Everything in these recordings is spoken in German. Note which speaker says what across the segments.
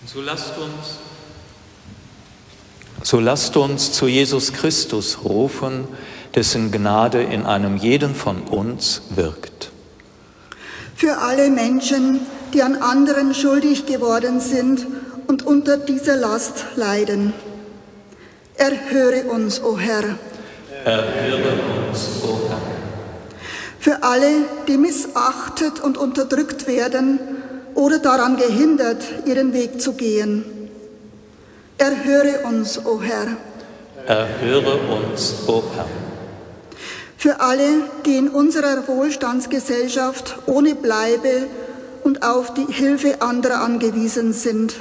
Speaker 1: So lasst uns zu Jesus Christus rufen, dessen Gnade in einem jeden von uns wirkt.
Speaker 2: Für alle Menschen, die an anderen schuldig geworden sind und unter dieser Last leiden. Erhöre uns, o Herr.
Speaker 1: Erhöre uns, o Herr.
Speaker 2: Für alle, die missachtet und unterdrückt werden oder daran gehindert, ihren Weg zu gehen. Erhöre uns, o Herr.
Speaker 1: Erhöre uns, o Herr.
Speaker 2: Für alle, die in unserer Wohlstandsgesellschaft ohne Bleibe und auf die Hilfe anderer angewiesen sind.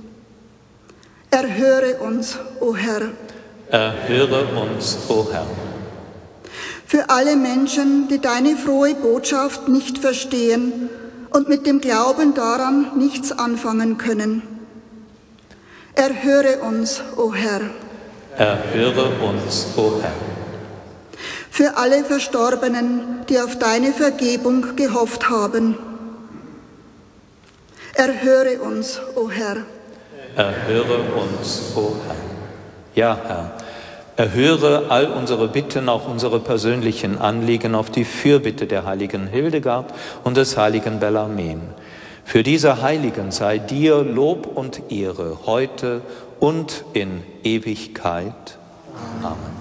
Speaker 2: Erhöre uns, o Herr.
Speaker 1: Erhöre uns, o Herr.
Speaker 2: Für alle Menschen, die deine frohe Botschaft nicht verstehen und mit dem Glauben daran nichts anfangen können. Erhöre uns, o Herr.
Speaker 1: Erhöre uns, o Herr.
Speaker 2: Für alle Verstorbenen, die auf deine Vergebung gehofft haben. Erhöre uns, o Herr.
Speaker 1: Erhöre uns, o Herr. Ja, Herr, erhöre all unsere Bitten, auch unsere persönlichen Anliegen auf die Fürbitte der heiligen Hildegard und des heiligen Bellarmin. Für diese Heiligen sei dir Lob und Ehre heute und in Ewigkeit. Amen.